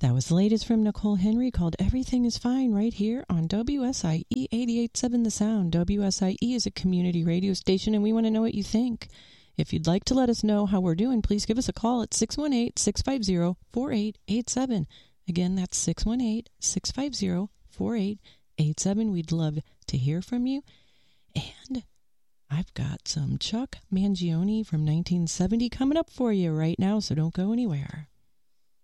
That was the latest from Nicole Henry called Everything is Fine right here on WSIE 88.7 The Sound. WSIE is a community radio station, and we want to know what you think. If you'd like to let us know how we're doing, please give us a call at 618-650-4887. Again, that's 618-650-4887. We'd love to hear from you. And I've got some Chuck Mangione from 1970 coming up for you right now, so don't go anywhere.